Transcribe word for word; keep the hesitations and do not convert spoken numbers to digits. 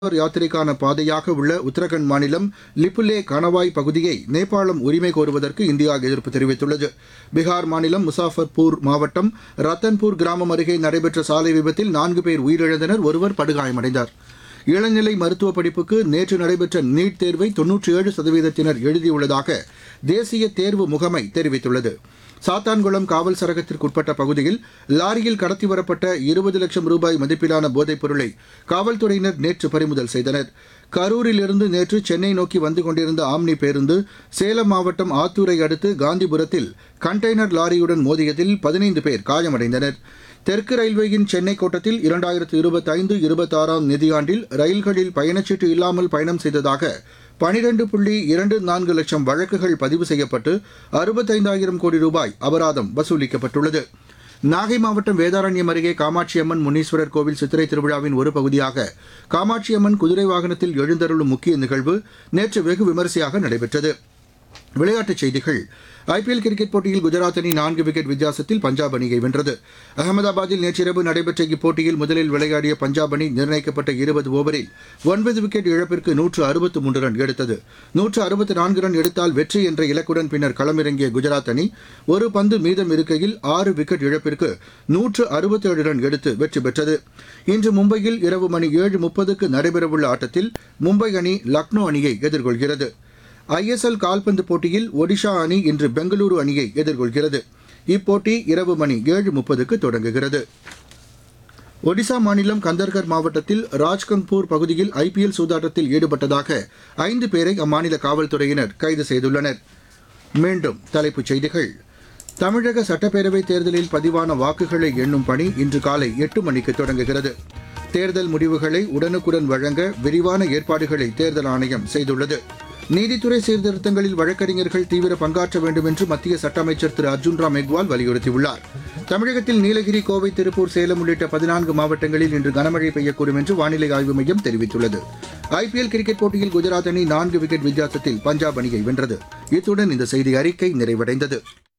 யாத்திரைக்கான பாதையாக உள்ள உத்தரகண்ட் மாநிலம் லிப்புலே கணவாய் பகுதியை நேபாளம் உரிமை கோருவதற்கு இந்தியா எதிர்ப்பு தெரிவித்துள்ளது. பீகார் மாநிலம் முசாஃபர்பூர் மாவட்டம் ரத்தன்பூர் கிராமம் அருகே நடைபெற்ற சாலை விபத்தில் நான்கு பேர் உயிரிழந்தனர், ஒருவர் படுகாயமடைந்தார். இளநிலை மருத்துவ படிப்புக்கு நேற்று நடைபெற்ற நீட் தேர்வை தொன்னூற்றி ஏழு சதவீதத்தினர் எழுதியுள்ளதாக தேசிய தேர்வு முகமை தெரிவித்துள்ளது. சாத்தான்குளம் காவல் சரகத்திற்குட்பட்ட பகுதியில் லாரியில் கடத்தி வரப்பட்ட இருபது லட்சம் ரூபாய் மதிப்பிலான போதைப் பொருளை காவல்துறையினர் நேற்று பறிமுதல் செய்தனர். கரூரிலிருந்து நேற்று சென்னை நோக்கி வந்து கொண்டிருந்த ஆம்னி பேருந்து சேலம் மாவட்டம் ஆத்தூரை அடுத்து காந்திபுரத்தில் கண்டெய்னர் லாரியுடன் மோதியதில் பதினைந்து பேர் காயமடைந்தனர். தெற்கு ரயில்வேயின் சென்னை கோட்டத்தில் இரண்டாயிரத்து இருபத்தைந்து இருபத்தாறாம் நிதியாண்டில் ரயில்களில் பயணச்சீட்டு இல்லாமல் பயணம் செய்ததாக பனிரெண்டு புள்ளி இரண்டு நான்கு லட்சம் வழக்குகள் பதிவு செய்யப்பட்டு அறுபத்தைந்தாயிரம் கோடி ரூபாய் அபராதம் வசூலிக்கப்பட்டுள்ளது. நாகை மாவட்டம் வேதாரண்யம் அருகே காமாட்சியம்மன் முனீஸ்வரர் கோவில் சித்திரை திருவிழாவின் ஒரு பகுதியாக காமாட்சியம்மன் குதிரை வாகனத்தில் எழுந்தருளும் முக்கிய நிகழ்வு நேற்று வெகு விமரிசையாக நடைபெற்றது. விளையாட்டுச் செய்திகள். ஐபிஎல் கிரிக்கெட் போட்டியில் குஜராத் அணி நான்கு விக்கெட் வித்தியாசத்தில் பஞ்சாப் அணியை வென்றது. அகமதாபாத்தில் நேற்றிரவு நடைபெற்ற இப்போட்டியில் முதலில் விளையாடிய பஞ்சாப் அணி நிர்ணயிக்கப்பட்ட இருபது ஓவரில் ஒன்பது விக்கெட் இழப்பிற்கு நூற்று அறுபத்து மூன்று ரன் எடுத்தது. நூற்று அறுபத்து நான்கு ரன் எடுத்தால் வெற்றி என்ற இலக்குடன் பின்னர் களமிறங்கிய குஜராத் அணி ஒரு பந்து மீதம் இருக்கையில் ஆறு விக்கெட் இழப்பிற்கு நூற்று அறுபத்தேழு ரன் எடுத்து வெற்றி பெற்றது. இன்று மும்பையில் இரவு மணி ஏழு முப்பதுக்கு நடைபெறவுள்ள ஆட்டத்தில் மும்பை அணி லக்னோ அணியை எதிர்கொள்கிறது. ஐஎஸ்எல் கால்பந்து போட்டியில் ஒடிஷா அணி இன்று பெங்களூரு அணியை எதிர்கொள்கிறது. இப்போட்டி இரவு மணி ஏழு முப்பதுக்கு தொடங்குகிறது. ஒடிசா மாநிலம் கந்தர்கர் மாவட்டத்தில் ராஜ்கங்பூர் பகுதியில் ஐபிஎல் சூதாட்டத்தில் ஈடுபட்டதாக ஐந்து பேரை அம்மாநில காவல்துறையினர் கைது செய்துள்ளனர். மீண்டும் தலைப்புச் செய்திகள். தமிழக சட்டப்பேரவைத் தேர்தலில் பதிவான வாக்குகளை எண்ணும் பணி இன்று காலை எட்டு மணிக்கு தொடங்குகிறது. தேர்தல் முடிவுகளை உடனுக்குடன் வழங்க விரிவான ஏற்பாடுகளை தேர்தல் ஆணையம் செய்துள்ளது. நீதித்துறை சீர்திருத்தங்களில் வழக்கறிஞர்கள் தீவிர பங்காற்ற வேண்டும் என்று மத்திய சட்ட அமைச்சர் திரு அர்ஜுன் ராம் மெக்வால் வலியுறுத்தியுள்ளார். தமிழகத்தில் நீலகிரி, கோவை, திருப்பூர், சேலம் உள்ளிட்ட பதினான்கு மாவட்டங்களில் இன்று கனமழை பெய்யக்கூடும் என்று வானிலை ஆய்வு மையம் தெரிவித்துள்ளது. ஐபிஎல் கிரிக்கெட் போட்டியில் குஜராத் அணி நான்கு விக்கெட் வித்தியாசத்தில் பஞ்சாப் அணியை வென்றது. இத்துடன் இந்த செய்தி அறிக்கை நிறைவடைந்தது.